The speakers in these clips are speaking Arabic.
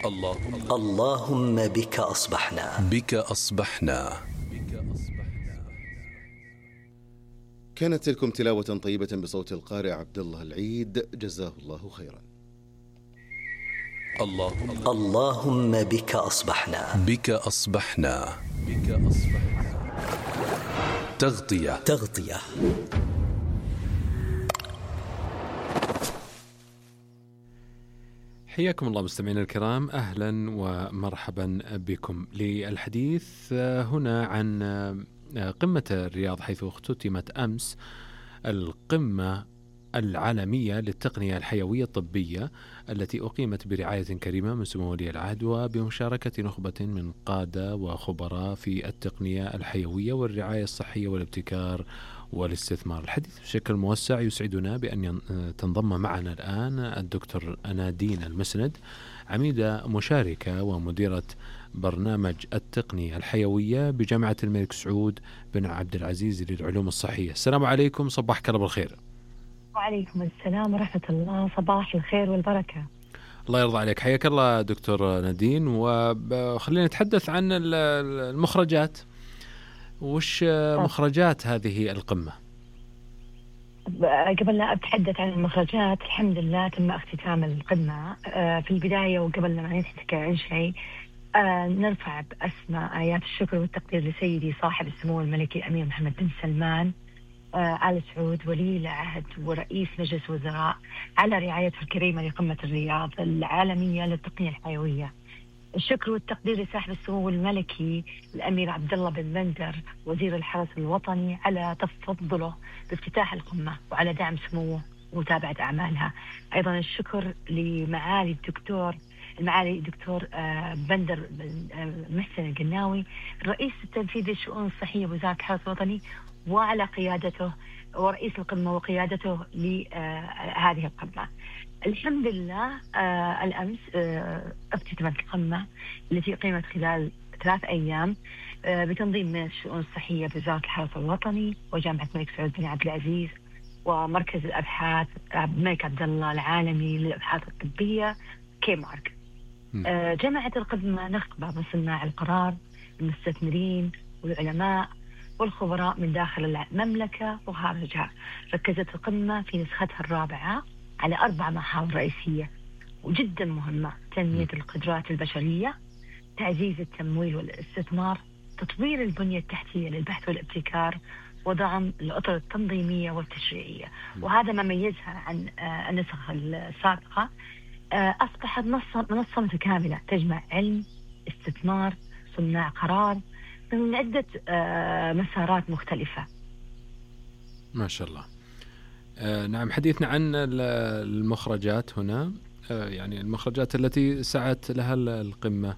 اللهم بك أصبحنا. بك أصبحنا. كانت تلكم تلاوة طيبة بصوت القارئ عبد الله العيد، جزاه الله خيرا. اللهم بك أصبحنا. بك أصبحنا. بك أصبحنا. تغطية. حياكم الله مستمعينا الكرام، أهلا ومرحبا بكم للحديث هنا عن قمة الرياض، حيث اختتمت أمس القمة العالمية للتقنية الحيوية الطبية التي أقيمت برعاية كريمة من سمو ولي العهد وبمشاركة نخبة من قادة وخبراء في التقنية الحيوية والرعاية الصحية والابتكار والاستثمار. الحديث بشكل موسع يسعدنا بأن تنضم معنا الآن الدكتور نادين المسند، عميدة مشاركة ومديرة برنامج التقنية الحيوية بجامعة الملك سعود بن عبد العزيز للعلوم الصحية. السلام عليكم، صباحك الله بالخير. وعليكم السلام ورحمة الله، صباح الخير والبركة. الله يرضى عليك، حياك الله دكتور نادين. وخلينا نتحدث عن المخرجات. وش مخرجات هذه القمة؟ قبل لا أتحدث عن المخرجات، الحمد لله تم اختتام القمة. في البداية وقبل ما نحكي عن شيء، نرفع بأسماء آيات الشكر والتقدير لسيدي صاحب السمو الملكي الأمير محمد بن سلمان آل سعود ولي العهد ورئيس مجلس وزراء على رعايته الكريمة لقمة الرياض العالمية للتقنية الحيوية. الشكر والتقدير لصاحب السمو الملكي الأمير عبد الله بن بندر وزير الحرس الوطني على تفضله بافتتاح القمة وعلى دعم سموه ومتابعة أعمالها. أيضا الشكر لمعالي الدكتور بندر محسن القناوي الرئيس التنفيذي للشؤون الصحية بوزارة الحرس الوطني وعلى قيادته ورئيس القمة وقيادته لهذه القمة. الحمد لله الأمس اختتمت القمة التي أقيمت خلال 3 أيام بتنظيم من الشؤون الصحية بوزارة الحرس الوطني وجامعة الملك سعود بن عبد العزيز ومركز الأبحاث الملك عبد الله العالمي للأبحاث الطبية كيمارك. جمعت القمة نخبة من صناع القرار، المستثمرين والعلماء والخبراء من داخل المملكة وخارجها. ركزت القمة في نسختها الرابعة على 4 محاور رئيسية وجدا مهمة: تنمية القدرات البشرية، تعزيز التمويل والاستثمار، تطوير البنية التحتية للبحث والابتكار، ودعم الأطر التنظيمية والتشريعية. وهذا ما ميزها عن النسخ السابقة. أصبحت منصة متكاملة تجمع علم، استثمار، صناع قرار من عدة مسارات مختلفة. ما شاء الله. نعم، حديثنا عن المخرجات هنا، يعني المخرجات التي سعت لها القمة.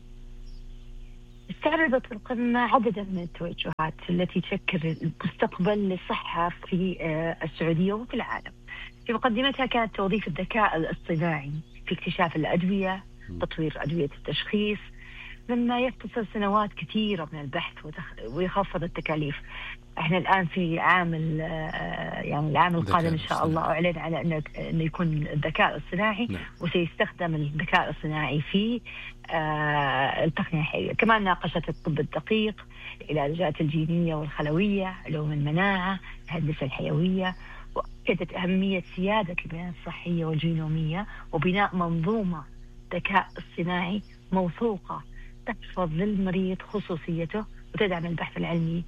استعرضت القمة عددا من التوجهات التي تشكل المستقبل للصحة في السعودية وفي العالم. في مقدمتها كانت توظيف الذكاء الاصطناعي في اكتشاف الأدوية، تطوير أدوية التشخيص، مما يختصر سنوات كثيرة من البحث ويخفض التكاليف. احنا الآن في عام يعني العام القادم إن شاء الله أعلن على أنه يكون الذكاء الصناعي. وسيستخدم الذكاء الصناعي في التقنية الحيوية. كمان ناقشت الطب الدقيق، العلاجات الجينية والخلوية، علوم المناعة، الهندسة الحيوية، وأكدت أهمية سيادة البيانات الصحية والجينومية وبناء منظومة ذكاء اصطناعي موثوقة تحفظ للمريض خصوصيته وتدعم البحث العلمي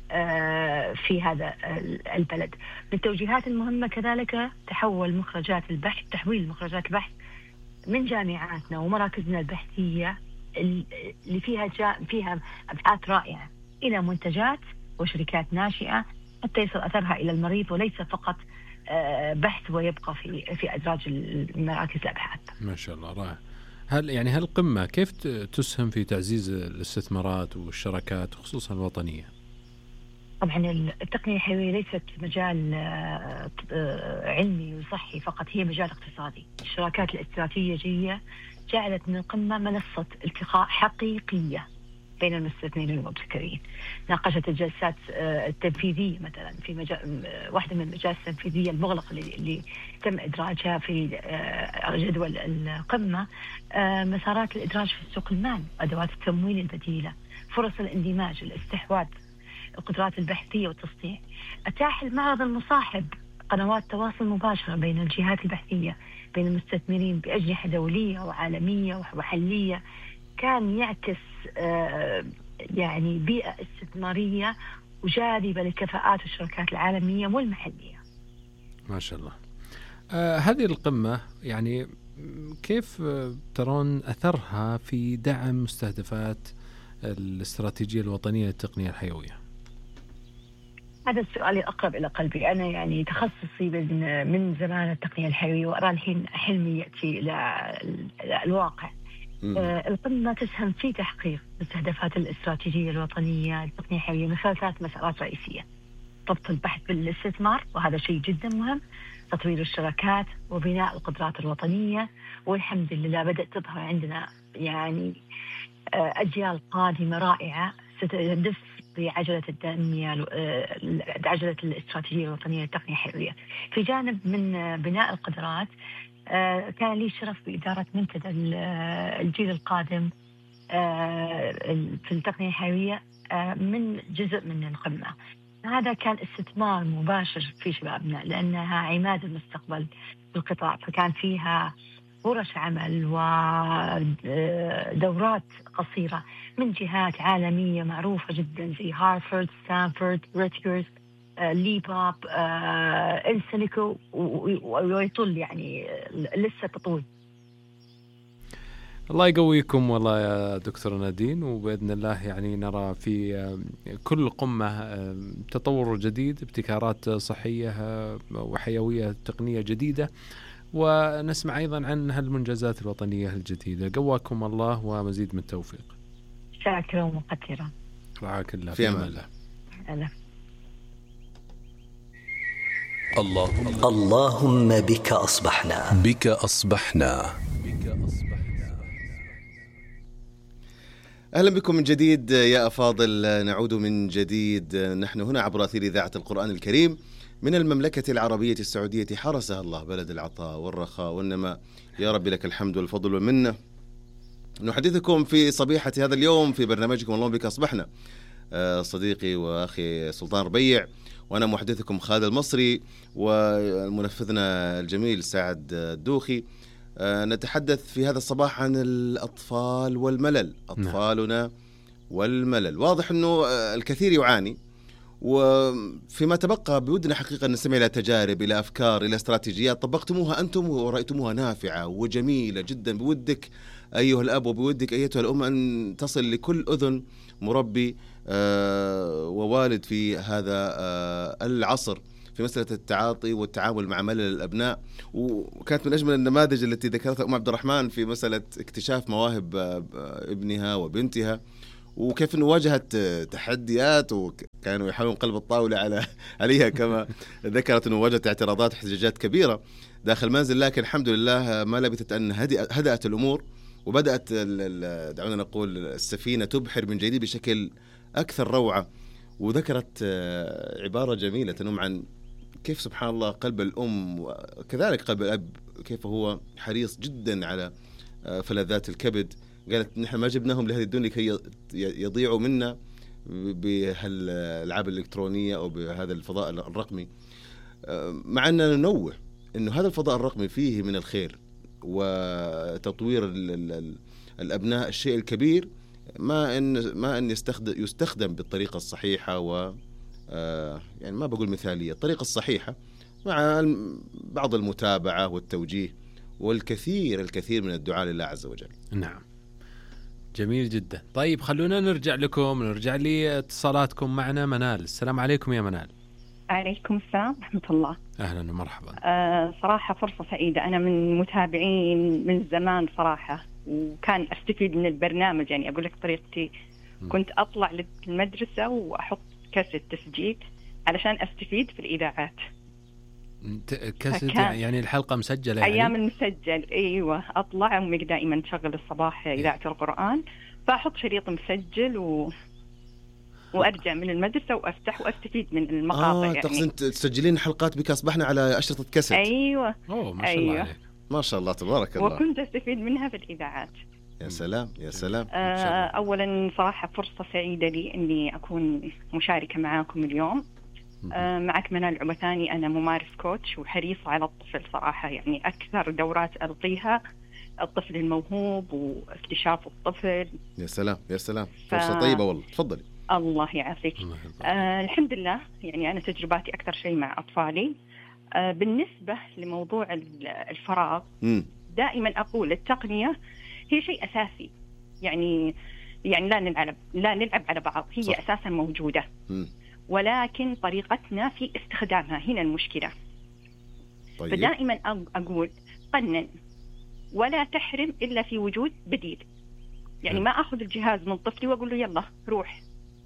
في هذا البلد. من التوجيهات المهمة كذلك تحويل مخرجات البحث من جامعاتنا ومراكزنا البحثية اللي فيها أبحاث رائعة إلى منتجات وشركات ناشئة حتى يصل أثرها إلى المريض وليس فقط بحث ويبقى في أدراج مراكز الأبحاث. ما شاء الله، رائع. هل القمة كيف تسهم في تعزيز الاستثمارات والشراكات خصوصا الوطنية؟ طبعا التقنية الحيوية ليست مجال علمي وصحي فقط، هي مجال اقتصادي. الشراكات الاستراتيجية جعلت من القمة منصة التقاء حقيقية بين المستثمرين والمبتكرين. ناقشت الجلسات التنفيذية مثلا في واحدة من المجالس التنفيذية المغلقة اللي تم إدراجها في جدول القمة، مسارات الإدراج في سوق المال، أدوات التمويل البديلة، فرص الاندماج، الاستحواذ، القدرات البحثية والتصنيع. أتاح المعرض المصاحب قنوات تواصل مباشرة بين الجهات البحثية، بين المستثمرين بأجنحة دولية وعالمية ومحلية. كان يعكس يعني بيئة استثمارية وجاذبة للكفاءات والشركات العالمية والمحلية. ما شاء الله. هذه القمة يعني كيف ترون أثرها في دعم مستهدفات الاستراتيجية الوطنية للتقنية الحيوية؟ هذا السؤال الأقرب إلى قلبي. أنا يعني تخصصي من زمان التقنية الحيوية، وأرى الحين حلمي يأتي إلى الواقع. القمة تسهم في تحقيق مستهدفات الاستراتيجية الوطنية للتقنية الحيوية من خلال 3 مسارات رئيسية: ضبط البحث بالاستثمار، وهذا شيء جدا مهم، تطوير الشراكات، وبناء القدرات الوطنية. والحمد لله بدأت تظهر عندنا يعني أجيال قادمة رائعة ستدف بعجلة التنمية، عجلة الاستراتيجية الوطنية للتقنية الحيوية. في جانب من بناء القدرات، كان لي شرف بإدارة منتدى الجيل القادم في التقنية الحيوية من جزء من القمة. هذا كان استثمار مباشر في شبابنا، لأنها عماد المستقبل في القطاع، فكان فيها ورش عمل ودورات قصيرة من جهات عالمية معروفة جدا زي هارفارد، ستانفورد، ريتجرز، ليباب، إنسيليكو، ويطول يعني لسه تطول. الله يقويكم والله يا دكتور نادين، وبإذن الله يعني نرى في كل قمة تطور جديد، ابتكارات صحية وحيوية تقنية جديدة، ونسمع أيضا عن هالمنجزات الوطنية الجديدة. قواكم الله ومزيد من التوفيق. شاكرا ومقدرا. رعاك الله. في أمان الله. اللهم بك أصبحنا. بك أصبحنا. أهلا بكم من جديد يا أفاضل. نعود من جديد، نحن هنا عبر أثير إذاعة القرآن الكريم من المملكة العربية السعودية، حرسها الله بلد العطاء والرخاء والنماء. يا رب لك الحمد والفضل والمنة. نحدثكم في صبيحة هذا اليوم في برنامجكم اللهم بك أصبحنا، صديقي وأخي سلطان ربيع، وأنا محدثكم خالد المصري، ومنفذنا الجميل سعد الدوخي. نتحدث في هذا الصباح عن الأطفال والملل. أطفالنا والملل. واضح أنه الكثير يعاني، وفيما تبقى بودنا حقيقة نستمع إلى تجارب، إلى أفكار، إلى استراتيجيات طبقتموها أنتم ورأيتموها نافعة وجميلة جدا. بودك أيها الأب وبودك أيتها الأم أن تصل لكل أذن مربي ووالد في هذا العصر في مسألة التعاطي والتعامل مع ملل الأبناء. وكانت من أجمل النماذج التي ذكرتها أم عبد الرحمن في مسألة اكتشاف مواهب ابنها وبنتها، وكيف أنه واجهت تحديات وكانوا يحاولون قلب الطاولة عليها كما ذكرت أنه واجهت اعتراضات واحتجاجات كبيرة داخل المنزل، لكن الحمد لله ما لبثت أن هدأت الأمور وبدأت دعونا نقول السفينة تبحر من جديد بشكل أكثر روعة. وذكرت عبارة جميلة تنم عن كيف سبحان الله قلب الأم وكذلك قلب الأب كيف هو حريص جدا على فلذات الكبد. قالت نحن ما جبناهم لهذه الدنيا كي يضيعوا منا بهالألعاب الإلكترونية أو بهذا الفضاء الرقمي، مع أننا ننوه أنه هذا الفضاء الرقمي فيه من الخير وتطوير الأبناء الشيء الكبير، ما أن يستخدم بالطريقة الصحيحة يعني ما بقول مثالية، الطريقة الصحيحة مع بعض المتابعة والتوجيه والكثير من الدعاء لله عز وجل. نعم، جميل جدا. طيب خلونا نرجع لاتصالاتكم معنا. منال، السلام عليكم يا منال. عليكم السلام ورحمة الله. أهلا ومرحبا. صراحة فرصة سعيدة، أنا من متابعين من زمان صراحة، وكان أستفيد من البرنامج. يعني أقول لك طريقتي، كنت أطلع للمدرسة وأحط كاسة تسجيل علشان أستفيد في الإذاعات. كاسيت يعني الحلقة مسجلة يعني؟ أيام المسجل أيوة، أطلع أمي دائما تشغل الصباح إذاعة القرآن، فأحط شريط مسجل وأرجع من المدرسة وأفتح وأستفيد من المقاطع. يعني تقصد تسجلين حلقات بك أصبحنا على أشرطة كاسيت؟ أيوة. ما شاء الله عليك. ما شاء الله تبارك الله. وكنت أستفيد منها في الإذاعات. يا سلام يا سلام. أولا صراحة فرصة سعيدة لي أني أكون مشاركة معاكم اليوم. معك منال العبثاني، أنا ممارس كوتش وحريصة على الطفل صراحة، يعني أكثر دورات ألقيها الطفل الموهوب واكتشاف الطفل. يا سلام يا سلام، فرصة طيبة والله. تفضلي. الله يعافيك. الحمد لله، يعني أنا تجرباتي أكثر شيء مع أطفالي. بالنسبة لموضوع الفراغ، دائما أقول التقنية هي شيء أساسي، يعني لا نلعب على بعض، هي صح. أساسا موجودة. ولكن طريقتنا في استخدامها هنا المشكلة. طيب. فدائما أقول قنن ولا تحرم إلا في وجود بديل. يعني ما أخذ الجهاز من طفلي وأقول له يلا روح.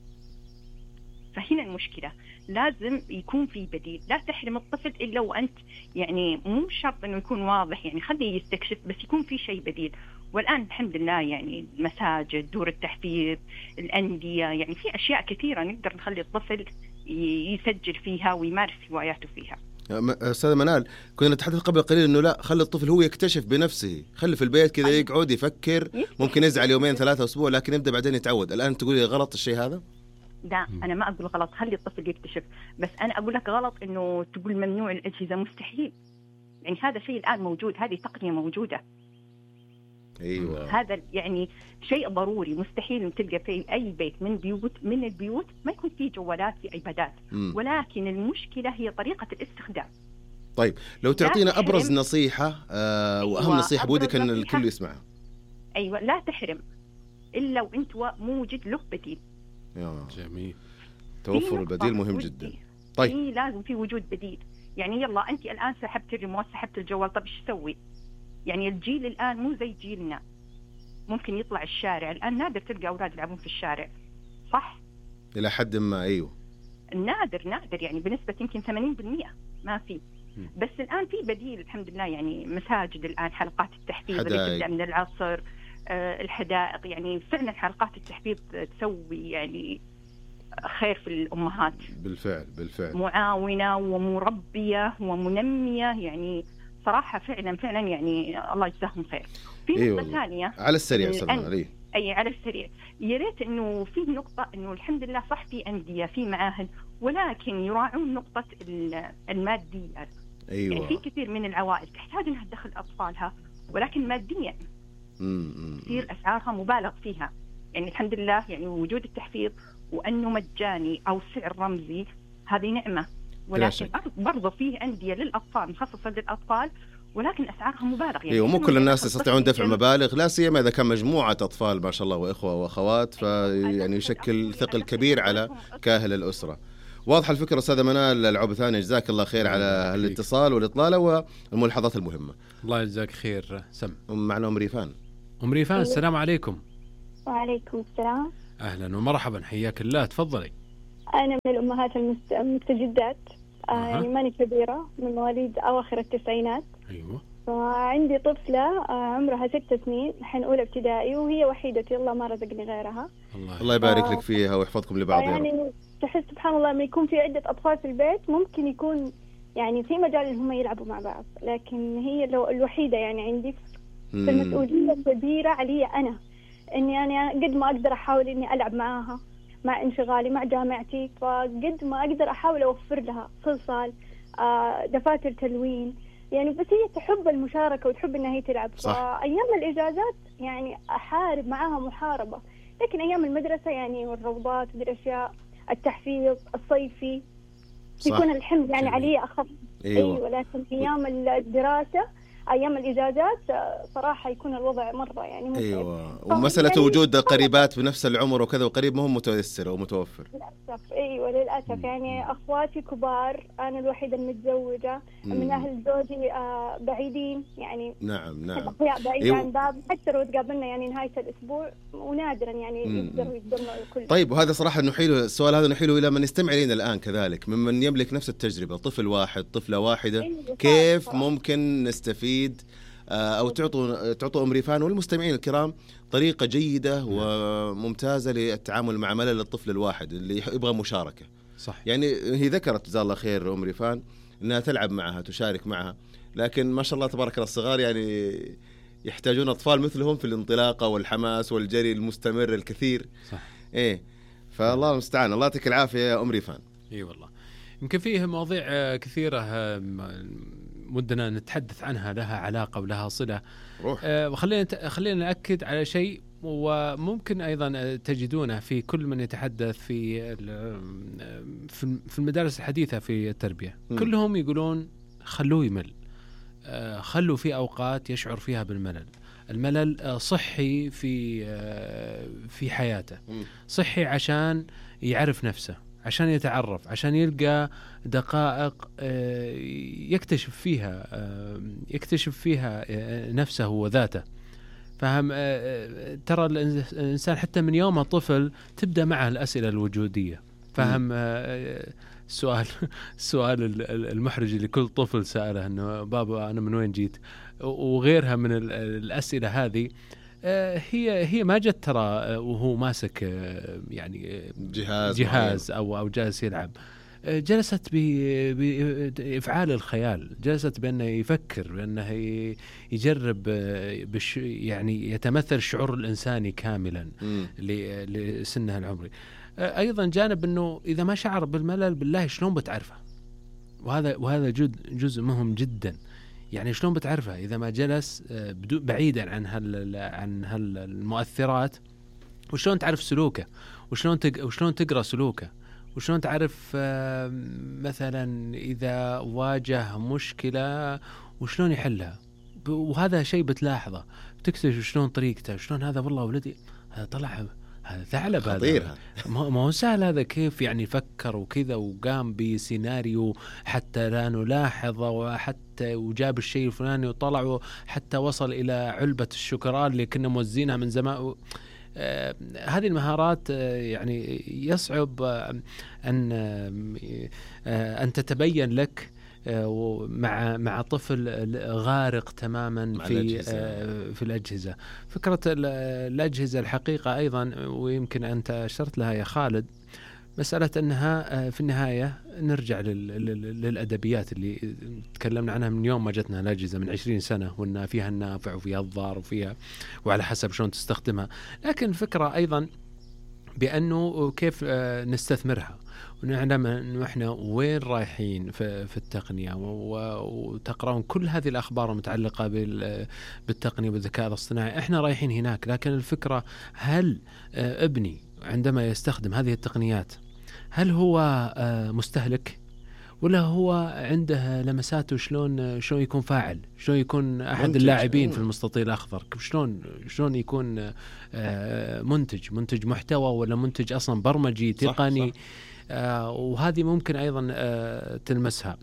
فهنا المشكلة، لازم يكون في بديل. لا تحرم الطفل إلا وأنت يعني مو شرط أنه يكون واضح، يعني خليه يستكشف، بس يكون في شيء بديل. والآن الحمد لله يعني المساجد، دور التحفيظ، الأندية، يعني في أشياء كثيرة نقدر نخلي الطفل يسجل فيها ويمارس هواياته فيها. أستاذة منال، كنا نتحدث قبل قليل إنه لا، خلي الطفل هو يكتشف بنفسه، خلي في البيت كذا يقعد يفكر، ممكن يزعل يومين ثلاثة أسبوع لكن يبدأ بعدين يتعود. الآن تقولي غلط الشيء هذا؟ لا، أنا ما أقول غلط، خلي الطفل يكتشف، بس أنا أقول لك غلط إنه تقول ممنوع الأجهزة، مستحيل. يعني هذا شيء الآن موجود، هذه تقنية موجودة. أيوة. هذا يعني شيء ضروري، مستحيل إن تلقى في أي بيت من البيوت ما يكون فيه جوالات في عبادات. ولكن المشكلة هي طريقة الاستخدام. طيب لو تعطينا أبرز نصيحة وأهم نصيحة بودك أن الكل يسمعها. أيوة، لا تحرم إلا وأنت موجد له بديل. جميل. توفر البديل مهم جدا. طيب لازم في وجود بديل. يعني يلا أنت الآن سحبت الريموت، سحبت الجوال، طب إيش تسوي؟ يعني الجيل الآن مو زي جيلنا، ممكن يطلع الشارع. الآن نادر تلقى أولاد يلعبون في الشارع، صح؟ إلى حد ما. أيوه، نادر يعني بنسبة يمكن 80% ما في. بس الآن في بديل الحمد لله، يعني مساجد الآن حلقات التحفيظ اللي تبدأ من العصر، الحدائق، يعني فعلا حلقات التحفيظ تسوي يعني خير في الأمهات. بالفعل معاونة ومربية ومنمية، يعني صراحة فعلا يعني الله يجزاهم خير. في نقطة ثانية على السريع علي. أي على السريع، يا ريت إنه في نقطة إنه الحمد لله صح في أندية، في معاهد، ولكن يراعون نقطة المادية. أيوة. يعني في كثير من العوائل تحتاج إنها تدخل أطفالها، ولكن ماديا تصير أسعارها مبالغ فيها. يعني الحمد لله يعني وجود التحفيظ وأنه مجاني أو سعر رمزي هذه نعمة، ولكن برضو فيه أندية للأطفال مخصصة للأطفال ولكن أسعارها مبالغ. يعني مو كل الناس يستطيعون دفع مبالغ، لا سيما إذا كان مجموعة أطفال ما شاء الله وإخوة وأخوات، فيعني يشكل ثقل كبير على كاهل الأسرة. واضحة الفكرة أستاذة منال العبثاني، جزاك الله خير على الاتصال والإطلالة والملاحظات المهمة. الله يجزاك خير. معنا أم ريفان. السلام عليكم. وعليكم السلام. أهلا ومرحبا، حياك الله، تفضلي. أنا من الأمهات المستجدات، يعني ماني كبيرة، من مواليد أواخر التسعينات. أيوة. وعندي طفلة عمرها 6 سنين، الحين أولى ابتدائي، وهي وحيدتي، الله ما رزقني غيرها. الله يبارك لك فيها ويحفظكم لبعض. يعني تحس سبحان الله لما يكون في عدة أطفال في البيت ممكن يكون يعني في مجال إنهم يلعبوا مع بعض، لكن هي الوحيدة يعني عندي في المسؤولية كبيرة علي أنا، إني أنا قد ما أقدر أحاول إني ألعب معاها مع انشغالي مع جامعتي، فقد ما أقدر أحاول أوفر لها صلصال، دفاتر تلوين، يعني بس هي تحب المشاركة وتحب إنها هي تلعب. فأيام الإجازات يعني أحارب معاها محاربة، لكن أيام المدرسة يعني والروضات والأشياء التحفيظ الصيفي يكون الحمل يعني علي أخف. أيوة. لكن أيام الدراسة أيام الإجازات صراحة يكون الوضع مرة يعني متعب. أيوة، ومسألة وجود قريبات بنفس العمر وكذا وقريب ما هو متيسر أو متوفر للأسف. أيوة للأسف، يعني أخواتي كبار، أنا الوحيدة المتزوجة، من أهل زوجي بعيدين يعني. نعم بعيد عن باب، حتى لو تقابلنا يعني نهاية الأسبوع ونادرا يعني يقدروا كل. طيب، وهذا صراحة نحيله السؤال هذا نحيله إلى من يستمع لنا الآن كذلك، ممن يملك نفس التجربة، طفل واحد، طفلة واحدة، كيف ممكن نستفيد أو تعطوا أم ريفان والمستمعين الكرام طريقة جيدة وممتازة للتعامل مع ملل الطفل الواحد اللي يبغى مشاركة؟ صح. يعني هي ذكرت جزاها الله خير أم ريفان أنها تلعب معها، تشارك معها، لكن ما شاء الله تبارك الله الصغار يعني يحتاجون أطفال مثلهم في الانطلاقة والحماس والجري المستمر الكثير. صح. إيه، فالله المستعان. الله يعطيك العافية يا أم ريفان. اي والله، يمكن فيه مواضيع كثيرة ودنا نتحدث عنها، لها علاقة ولها صلة. خلينا نأكد على شيء، وممكن أيضا تجدونه في كل من يتحدث في المدارس الحديثة في التربية. كلهم يقولون خلوه يمل، خلوا في أوقات يشعر فيها بالملل. الملل صحي في حياته، صحي عشان يعرف نفسه، عشان يتعرف، عشان يلقى دقائق يكتشف فيها نفسه وذاته. فهم؟ ترى الإنسان حتى من يوم طفل تبدأ معه الأسئلة الوجودية. فهم؟ السؤال المحرج اللي كل طفل سأله إنه بابا أنا من وين جيت، وغيرها من الأسئلة هذه. هي ما جت ترى وهو ماسك يعني جهاز أو جالس يلعب، جلست بإفعال الخيال، جلست بأنه يفكر، بأنه يجرب يعني يتمثل الشعور الإنساني كاملا لسنه العمري. أيضا جانب أنه إذا ما شعر بالملل بالله شلون بتعرفه؟ وهذا جزء مهم جدا. يعني شلون بتعرفه إذا ما جلس بعيدا عن هالمؤثرات؟ وشلون تعرف سلوكه؟ وشلون تقرأ سلوكه؟ وشلون تعرف مثلا إذا واجه مشكلة وشلون يحلها؟ وهذا شيء بتلاحظه، بتكتشف شلون طريقته، شلون هذا والله ولدي هذا طلع هذا ثعلب، هذا ما هو سهل. هذا كيف يعني فكر وكذا وقام بسيناريو حتى لا نلاحظه، وحتى وجاب الشيء الفلاني وطلع حتى وصل إلى علبة الشوكولاتة اللي كنا موزينها من زمان. هذه المهارات يعني يصعب أن تتبين لك مع طفل غارق تماما في الأجهزة. فكرة الأجهزة الحقيقة أيضا، ويمكن أنت أشرت لها يا خالد، مسألة أنها في النهاية نرجع للأدبيات اللي تكلمنا عنها من يوم ما جتنا الأجهزة من 20 سنة، وأن فيها النافع وفيها الضار وعلى حسب شلون تستخدمها. لكن الفكرة أيضا بأنه كيف نستثمرها، ونعلم أنه إحنا وين رايحين في التقنية، وتقرأون كل هذه الأخبار المتعلقة بالتقنية والذكاء الاصطناعي. إحنا رايحين هناك، لكن الفكرة هل ابني عندما يستخدم هذه التقنيات هل هو مستهلك، ولا هو عنده لمساته شلون يكون فاعل، شلون يكون أحد اللاعبين في المستطيل الأخضر، شلون يكون منتج محتوى، ولا منتج أصلا برمجي تقني. صح. وهذه ممكن أيضا تلمسها.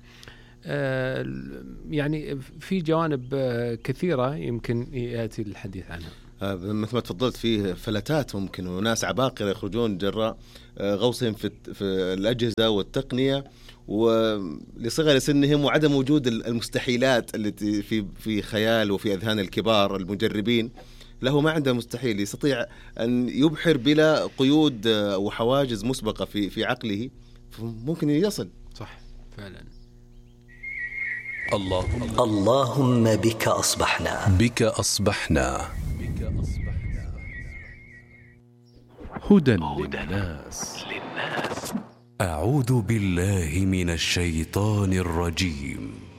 يعني في جوانب كثيرة يمكن يأتي الحديث عنها. مثل ما تفضلت، فيه فلتات ممكن، وناس عباقرة يخرجون جراء غوصهم في الأجهزة والتقنية ولصغر سنهم، وعدم وجود المستحيلات التي في خيال وفي أذهان الكبار المجربين. له ما عنده مستحيل، يستطيع أن يبحر بلا قيود وحواجز مسبقة في عقله، ممكن يصل. صح فعلا. اللهم بك أصبحنا هدى للناس. أعوذ بالله من الشيطان الرجيم.